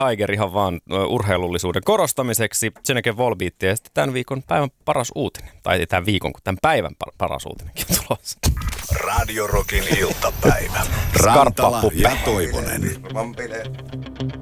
Tiger ihan vaan urheilullisuuden korostamiseksi. Sen jälkeen Volbeat ja sitten tämän viikon päivän paras uutinen. Tai tämän viikon, kun tämän päivän paras uutinenkin on tulossa. Radio Rockin iltapäivä. Rantala ja Toivonen.